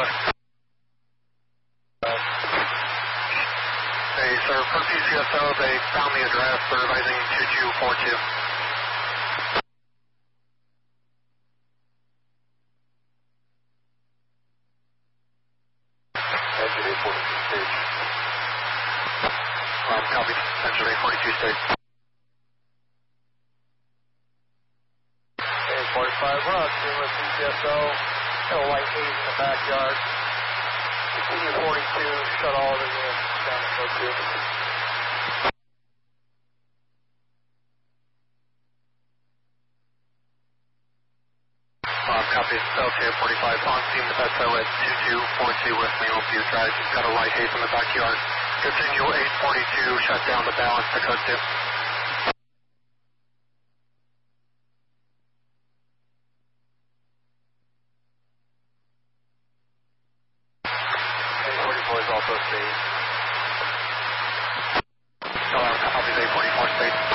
Hey, sir, for PCSO, they found the address. They're advising 2242. Engine 42 stage. Copy. Engine 42 stage. Hey, 45 Rush, you're with PCSO. Got a white haze in the backyard. Continue 42, shut all the units down to code 2. Copy. LTA 45 on scene with SO at 2242 West Maple Drive. He's got a light haze in the backyard. Continue 842, shut down the balance to code 2. Hey, 44 is also staged. Copy. 844 state.